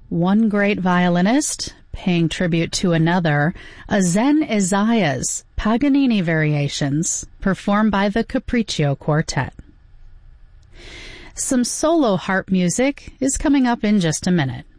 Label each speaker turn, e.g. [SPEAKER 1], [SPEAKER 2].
[SPEAKER 1] One great violinist paying tribute to another, a Zen Isaiah's Paganini Variations, performed by the Capriccio Quartet. Some solo harp music is coming up in just a minute.